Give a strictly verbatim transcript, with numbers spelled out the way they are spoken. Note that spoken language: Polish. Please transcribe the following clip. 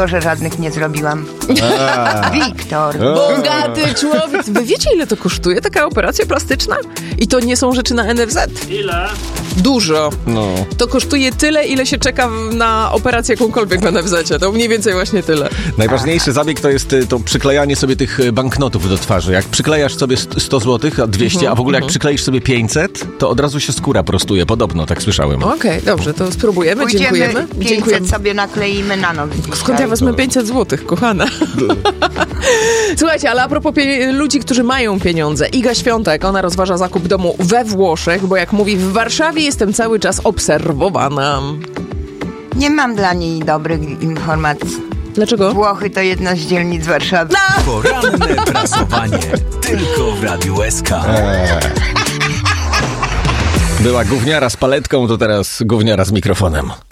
dlatego, że żadnych nie zrobiłam. Wiktor. Bogaty człowiek. Wy wiecie, ile to kosztuje, taka operacja plastyczna? I to nie są rzeczy na N F Z. Ile? Dużo. No. To kosztuje tyle, ile się czeka na operację jakąkolwiek w N F Z-cie. To mniej więcej właśnie tyle. Najważniejszy zabieg to jest y, to przyklejanie sobie tych y, banknotów do twarzy. Jak przyklejasz sobie sto złotych, a dwieście, a w ogóle jak przykleisz sobie pięćset, to od razu się skóra prostuje. Podobno, tak słyszałem. Okej, okay, dobrze, to spróbujemy. Pójdziemy, Dziękujemy. pięćset Dziękujemy. sobie nakleimy na nogi. Skąd ja wezmę pięćset złotych, kochana? Słuchajcie, ale a propos pie- ludzi, którzy mają pieniądze. Iga Świątek, ona rozważa zakup domu we Włoszech, bo jak mówi, w Warszawie jestem cały czas obserwowana. Nie mam dla niej dobrych informacji. Dlaczego? Włochy to jedna z dzielnic Warszawy. Poranne prasowanie. Tylko w Radiu S K. Była gówniara z paletką, to teraz gówniara z mikrofonem.